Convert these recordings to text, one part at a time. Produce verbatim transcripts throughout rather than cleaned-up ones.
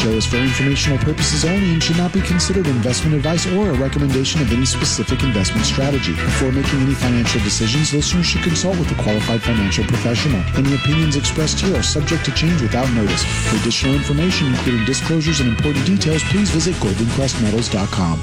show is for informational purposes only and should not be considered investment advice or a recommendation of any specific investment strategy. Before making any financial decisions, listeners should consult with a qualified financial professional. Any opinions expressed here are subject to change without notice. For additional information, including disclosures and important details, please visit golden crest metals dot com.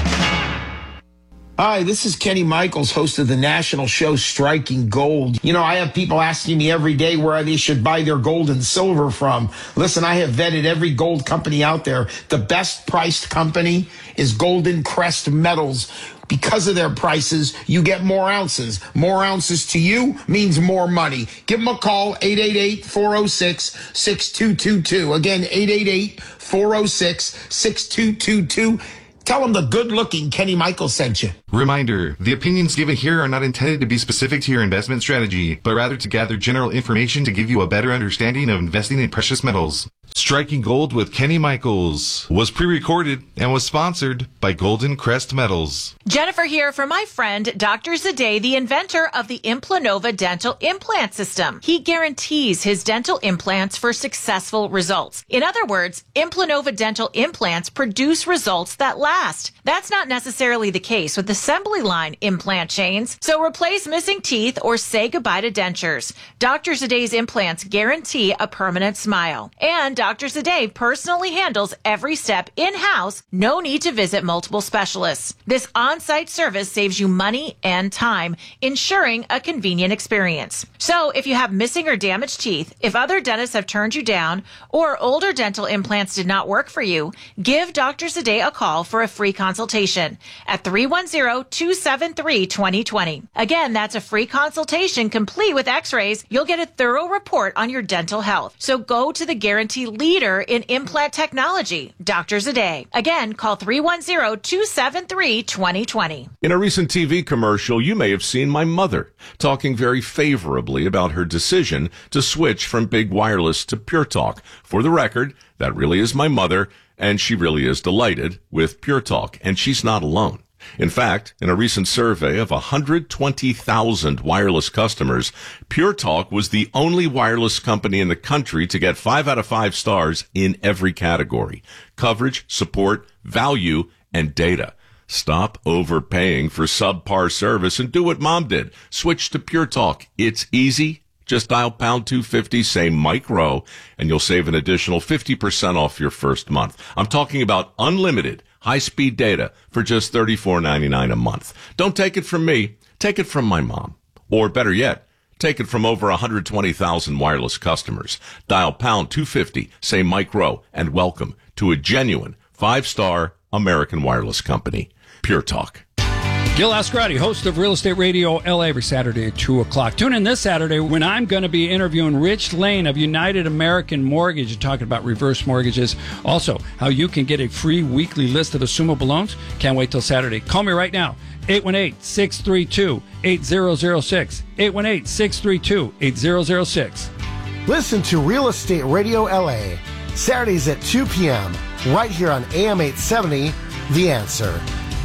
Hi, this is Kenny Michaels, host of the national show Striking Gold. You know, I have people asking me every day where they should buy their gold and silver from. Listen, I have vetted every gold company out there. The best priced company is Golden Crest Metals. Because of their prices, you get more ounces. More ounces to you means more money. Give them a call, eight eight eight, four oh six, six two two two. Again, eight eight eight, four oh six, six two two two. Tell them the good-looking Kenny Michaels sent you. Reminder, the opinions given here are not intended to be specific to your investment strategy, but rather to gather general information to give you a better understanding of investing in precious metals. Striking Gold with Kenny Michaels was pre-recorded and was sponsored by Golden Crest Metals. Jennifer here for my friend, Doctor Zadeh, the inventor of the Implanova dental implant system. He guarantees his dental implants for successful results. In other words, Implanova dental implants produce results that last. That's not necessarily the case with assembly line implant chains, so replace missing teeth or say goodbye to dentures. Doctor Zadeh's implants guarantee a permanent smile. And Doctor Zadeh personally handles every step in-house, no need to visit multiple specialists. This on-site service saves you money and time, ensuring a convenient experience. So if you have missing or damaged teeth, if other dentists have turned you down, or older dental implants did not work for you, give Doctor Zadeh a call for a free consultation at three one zero, two seven three, two zero two zero. Again, that's a free consultation complete with x-rays. You'll get a thorough report on your dental health. So go to the guarantee leader in implant technology, Doctor Zadeh. Again, call three one zero, two seven three, two zero two zero. In a recent T V commercial, you may have seen my mother talking very favorably about her decision to switch from Big Wireless to Pure Talk. For the record, that really is my mother, and she really is delighted with Pure Talk, and she's not alone. In fact, in a recent survey of one hundred twenty thousand wireless customers, Pure Talk was the only wireless company in the country to get five out of five stars in every category: coverage, support, value, and data. Stop overpaying for subpar service and do what Mom did. Switch to Pure Talk. It's easy. Just dial pound two fifty, say Mike Rowe, and you'll save an additional fifty percent off your first month. I'm talking about unlimited high-speed data for just thirty-four ninety-nine a month. Don't take it from me. Take it from my mom. Or better yet, take it from over one hundred twenty thousand wireless customers. Dial pound two fifty, say Mike Rowe, and welcome to a genuine five-star American wireless company. Pure Talk. Gil Ascarati, host of Real Estate Radio L A, every Saturday at two o'clock. Tune in this Saturday when I'm going to be interviewing Rich Lane of United American Mortgage, talking about reverse mortgages. Also, how you can get a free weekly list of assumable loans. Can't wait till Saturday. Call me right now, eight one eight, six three two, eight zero zero six, eight one eight, six three two, eight zero zero six. Listen to Real Estate Radio L A, Saturdays at two p.m., right here on A M eight seventy, The Answer.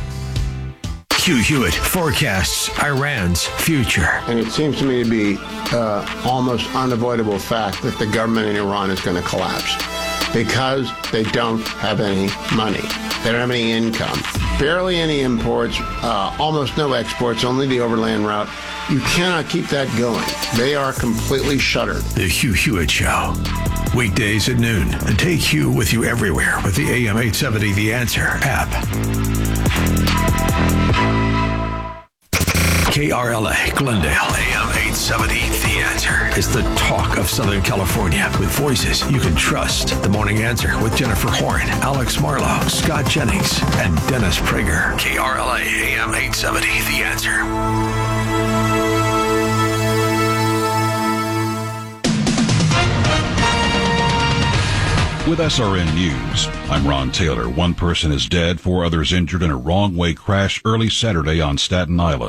Hugh Hewitt forecasts Iran's future. And it seems to me to be uh, almost unavoidable fact that the government in Iran is going to collapse because they don't have any money. They don't have any income. Barely any imports, uh, almost no exports, only the overland route. You cannot keep that going. They are completely shuttered. The Hugh Hewitt Show. Weekdays at noon. And take Hugh with you everywhere with the A M eight seventy The Answer app. K R L A, Glendale, A M eight seventy The Answer is the talk of Southern California with voices you can trust. The Morning Answer with Jennifer Horn, Alex Marlowe, Scott Jennings, and Dennis Prager. K R L A, A M eight seventy The Answer. With S R N News, I'm Ron Taylor. One person is dead, four others injured in a wrong-way crash early Saturday on Staten Island.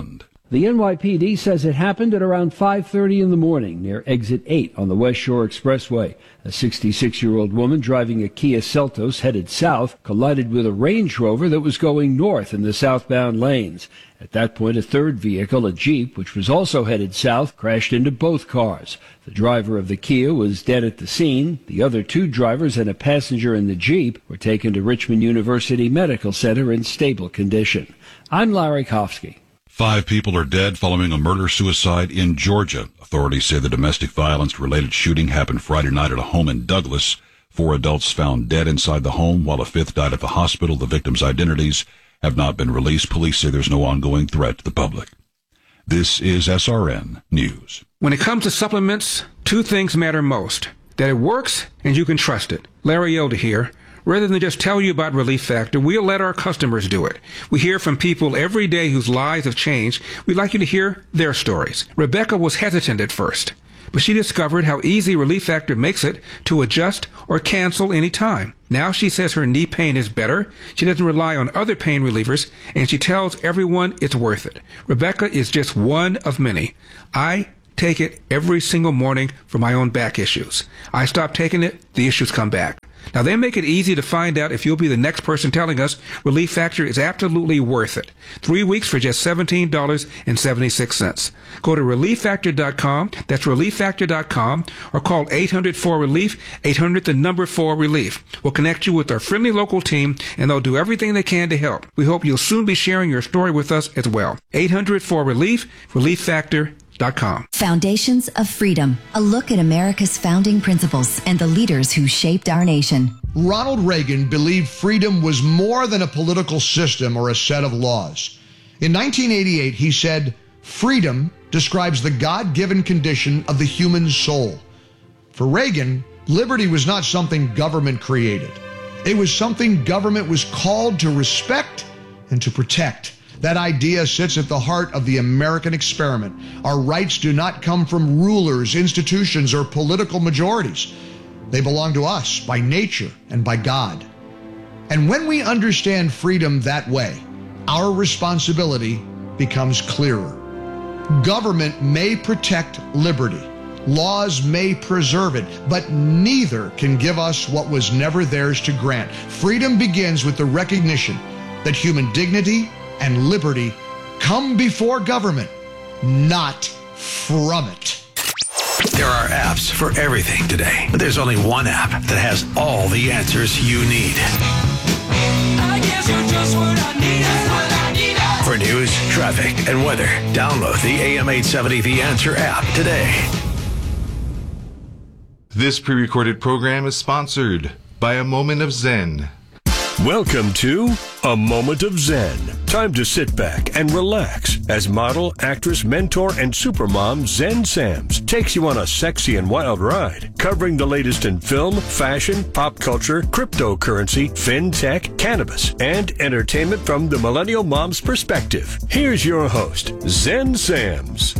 The N Y P D says it happened at around five thirty in the morning near Exit eight on the West Shore Expressway. A sixty-six-year-old woman driving a Kia Seltos headed south collided with a Range Rover that was going north in the southbound lanes. At that point, a third vehicle, a Jeep, which was also headed south, crashed into both cars. The driver of the Kia was dead at the scene. The other two drivers and a passenger in the Jeep were taken to Richmond University Medical Center in stable condition. I'm Larry Kofsky. Five people are dead following a murder-suicide in Georgia. Authorities say the domestic violence-related shooting happened Friday night at a home in Douglas. Four adults found dead inside the home, while a fifth died at the hospital. The victims' identities have not been released. Police say there's no ongoing threat to the public. This is S R N News. When it comes to supplements, two things matter most: that it works and you can trust it. Larry Elder here. Rather than just tell you about Relief Factor, we'll let our customers do it. We hear from people every day whose lives have changed. We'd like you to hear their stories. Rebecca was hesitant at first, but she discovered how easy Relief Factor makes it to adjust or cancel any time. Now she says her knee pain is better, she doesn't rely on other pain relievers, and she tells everyone it's worth it. Rebecca is just one of many. I take it every single morning for my own back issues. I stop taking it, the issues come back. Now, they make it easy to find out if you'll be the next person telling us Relief Factor is absolutely worth it. Three weeks for just seventeen dollars and seventy-six cents. Go to relief factor dot com, that's relief factor dot com, or call eight hundred four relief, eight hundred the number four relief. We'll connect you with our friendly local team, and they'll do everything they can to help. We hope you'll soon be sharing your story with us as well. eight hundred four relief, relief factor dot com. Foundations of Freedom, a look at America's founding principles and the leaders who shaped our nation. Ronald Reagan believed freedom was more than a political system or a set of laws. In nineteen eighty-eight, he said, "Freedom describes the God-given condition of the human soul." For Reagan, liberty was not something government created. It was something government was called to respect and to protect. That idea sits at the heart of the American experiment. Our rights do not come from rulers, institutions, or political majorities. They belong to us by nature and by God. And when we understand freedom that way, our responsibility becomes clearer. Government may protect liberty. Laws may preserve it, but neither can give us what was never theirs to grant. Freedom begins with the recognition that human dignity and liberty come before government, not from it. There are apps for everything today, but there's only one app that has all the answers you need. I guess you're just what I need, what I need. For news, traffic, and weather, download the A M eight seventy The Answer app today. This pre-recorded program is sponsored by A Moment of Zen. Welcome to A Moment of Zen. Time to sit back and relax as model, actress, mentor, and supermom Zen Sams takes you on a sexy and wild ride, covering the latest in film, fashion, pop culture, cryptocurrency, fintech, cannabis, and entertainment from the millennial mom's perspective. Here's your host, Zen Sams.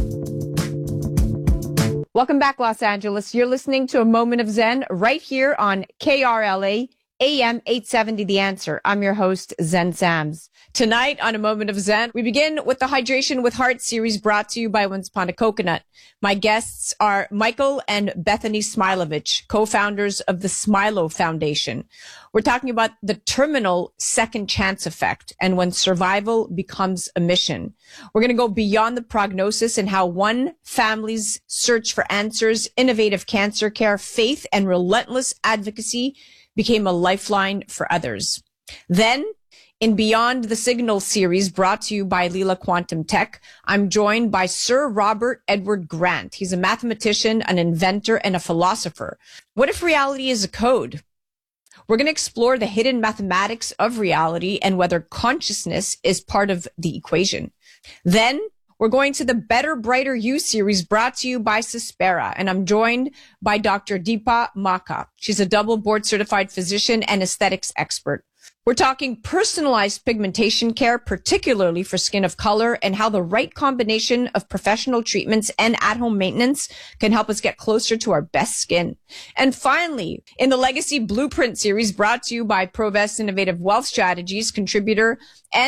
Welcome back, Los Angeles. You're listening to A Moment of Zen right here on K R L A A M eight seventy The Answer. I'm your host, Zen Sams. Tonight on A Moment of Zen, we begin with the Hydration with Heart series brought to you by Once Upon a Coconut. My guests are Michael and Bethany Smilovich, co-founders of the Smilo Foundation. We're talking about the terminal second chance effect and when survival becomes a mission. We're going to go beyond the prognosis and how one family's search for answers, innovative cancer care, faith, and relentless advocacy became a lifeline for others. Then, in Beyond the Signal series brought to you by Leela Quantum Tech, I'm joined by Sir Robert Edward Grant. He's a mathematician, an inventor, and a philosopher. What if reality is a code? We're going to explore the hidden mathematics of reality and whether consciousness is part of the equation. Then, we're going to the Better, Brighter You series brought to you by Cespera, and I'm joined by Doctor Deepa Maka. She's a double board certified physician and aesthetics expert. We're talking personalized pigmentation care, particularly for skin of color, and how the right combination of professional treatments and at-home maintenance can help us get closer to our best skin. And finally, in the Legacy Blueprint series brought to you by Provest Innovative Wealth Strategies contributor and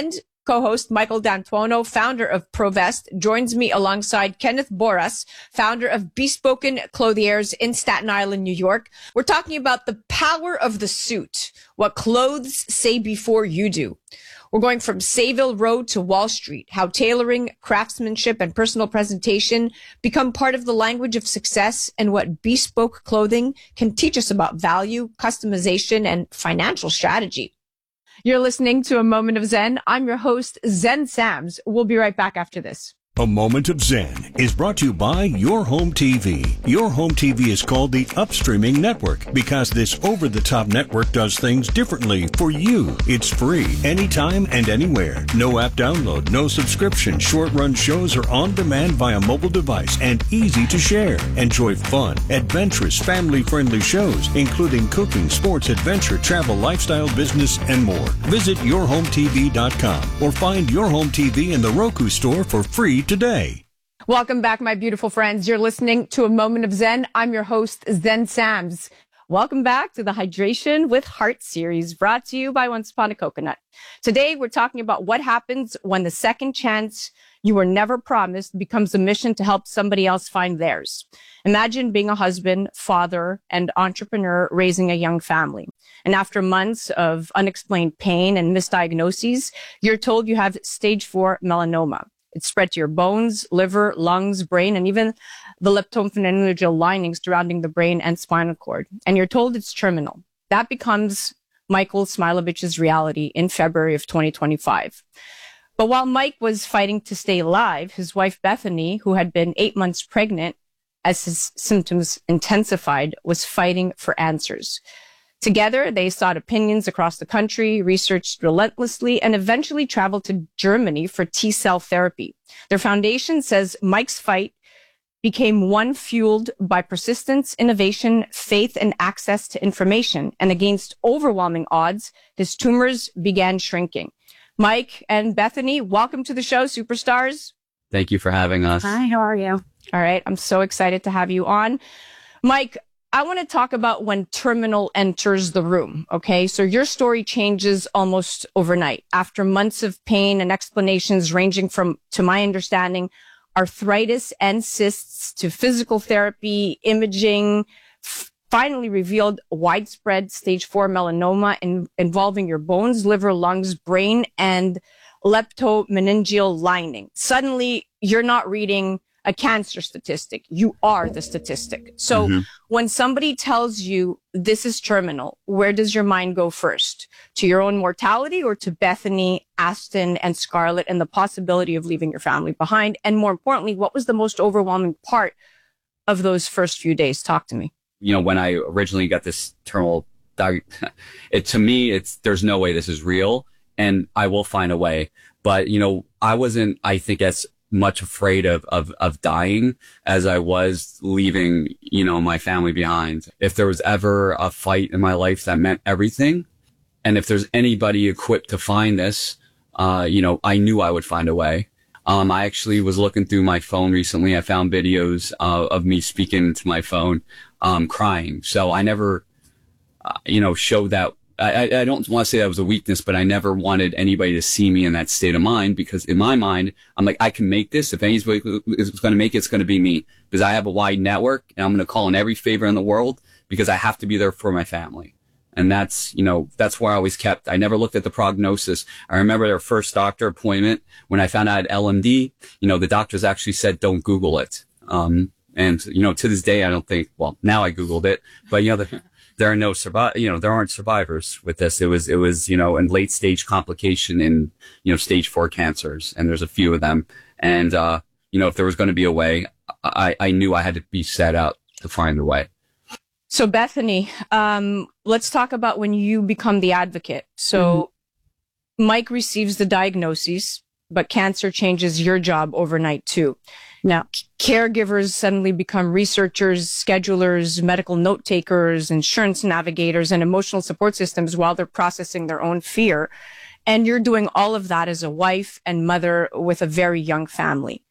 co-host Michael D'Antuono, founder of Provest, joins me alongside Kenneth Boras, founder of Bespoken Clothiers in Staten Island, New York. We're talking about the power of the suit, what clothes say before you do. We're going from Sayville Road to Wall Street, how tailoring, craftsmanship, and personal presentation become part of the language of success, and what bespoke clothing can teach us about value, customization, and financial strategy. You're listening to A Moment of Zen. I'm your host, Zen Sams. We'll be right back after this. A Moment of Zen is brought to you by Your Home T V. Your Home T V is called the Upstreaming Network because this over-the-top network does things differently for you. It's free anytime and anywhere. No app download, no subscription. Short-run shows are on demand via mobile device and easy to share. Enjoy fun, adventurous, family-friendly shows, including cooking, sports, adventure, travel, lifestyle, business, and more. Visit your home t v dot com or find Your Home T V in the Roku store for free today. Welcome back, my beautiful friends. You're listening to A Moment of Zen. I'm your host, Zen Sams. Welcome back to the Hydration with Heart series, brought to you by Once Upon a Coconut. Today, we're talking about what happens when the second chance you were never promised becomes a mission to help somebody else find theirs. Imagine being a husband, father, and entrepreneur raising a young family. And after months of unexplained pain and misdiagnoses, you're told you have stage four melanoma. It's spread to your bones, liver, lungs, brain, and even the leptopharyngeal lining surrounding the brain and spinal cord. And you're told it's terminal. That becomes Michael Smilovich's reality in February of twenty twenty-five. But while Mike was fighting to stay alive, his wife Bethany, who had been eight months pregnant as his symptoms intensified, was fighting for answers. Together, they sought opinions across the country, researched relentlessly, and eventually traveled to Germany for T-cell therapy. Their foundation says Mike's fight became one fueled by persistence, innovation, faith, and access to information. And against overwhelming odds, his tumors began shrinking. Mike and Bethany, welcome to the show, superstars. Thank you for having us. Hi, how are you? All right, I'm so excited to have you on. Mike, I want to talk about when terminal enters the room, okay? So your story changes almost overnight. After months of pain and explanations ranging from, to my understanding, arthritis and cysts to physical therapy, imaging, f- finally revealed widespread stage four melanoma in, involving your bones, liver, lungs, brain, and leptomeningeal lining. Suddenly, you're not reading a cancer statistic. You are the statistic. So mm-hmm. when somebody tells you this is terminal, where does your mind go first? To your own mortality, or to Bethany, Aston, and Scarlett, and the possibility of leaving your family behind? And more importantly, what was the most overwhelming part of those first few days? Talk to me. You know, when I originally got this terminal diag- it to me, it's, there's no way this is real, and I will find a way. But, you know, I wasn't, I think, as much afraid of, of, of dying as I was leaving, you know, my family behind. If there was ever a fight in my life that meant everything, and if there's anybody equipped to find this, uh, you know, I knew I would find a way. Um, I actually was looking through my phone recently. I found videos uh, of me speaking to my phone, um, crying. So I never, uh, you know, showed that. I, I don't want to say that was a weakness, but I never wanted anybody to see me in that state of mind, because in my mind, I'm like, I can make this. If anybody is going to make it, it's going to be me, because I have a wide network, and I'm going to call in every favor in the world because I have to be there for my family. And that's, you know, that's where I always kept. I never looked at the prognosis. I remember their first doctor appointment when I found out I had L M D, you know, the doctors actually said, don't Google it. Um, and, you know, to this day, I don't think, well, now I Googled it, but, you know, the, there are no surviv, you know, there aren't survivors with this. It was, it was, you know, in late stage complication in, you know, stage four cancers. And there's a few of them. And, uh, you know, if there was going to be a way, I, I knew I had to be set out to find a way. So Bethany, um, let's talk about when you become the advocate. So mm-hmm. Mike receives the diagnoses, but cancer changes your job overnight too. Now, caregivers suddenly become researchers, schedulers, medical note takers, insurance navigators, and emotional support systems while they're processing their own fear. And you're doing all of that as a wife and mother with a very young family.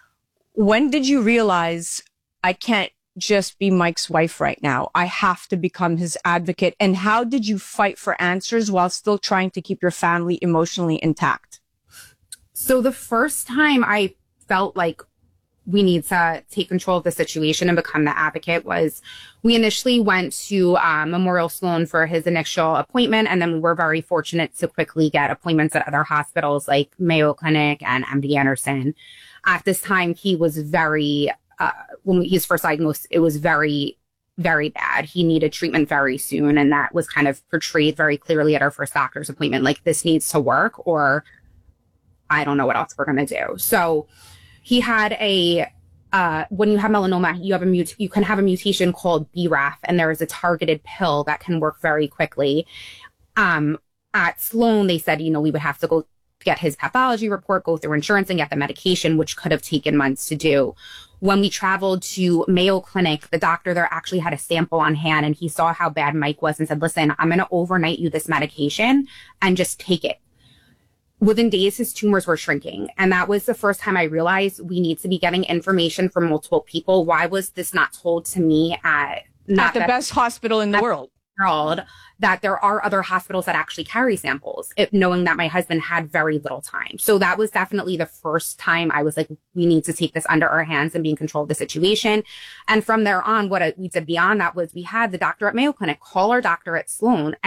When did you realize, I can't just be Mike's wife right now, I have to become his advocate? And how did you fight for answers while still trying to keep your family emotionally intact? So the first time I felt like we need to take control of the situation and become the advocate was we initially went to uh, Memorial Sloan for his initial appointment. And then we were very fortunate to quickly get appointments at other hospitals like Mayo Clinic and M D Anderson. At this time, he was very, uh, when he was first diagnosed, it was very, very bad. He needed treatment very soon. And that was kind of portrayed very clearly at our first doctor's appointment. Like, this needs to work, or I don't know what else we're going to do. So he had a, uh, when you have melanoma, you have a mut- you can have a mutation called B R A F, and there is a targeted pill that can work very quickly. Um, at Sloan, they said, you know, we would have to go get his pathology report, go through insurance, and get the medication, which could have taken months to do. When we traveled to Mayo Clinic, the doctor there actually had a sample on hand, and he saw how bad Mike was and said, listen, I'm going to overnight you this medication and just take it. Within days, his tumors were shrinking. And that was the first time I realized we need to be getting information from multiple people. Why was this not told to me at, not at the that, best hospital in the world? world? That there are other hospitals that actually carry samples, it, knowing that my husband had very little time. So that was definitely the first time I was like, we need to take this under our hands and be in control of the situation. And from there on, what we did beyond that was we had the doctor at Mayo Clinic call our doctor at Sloan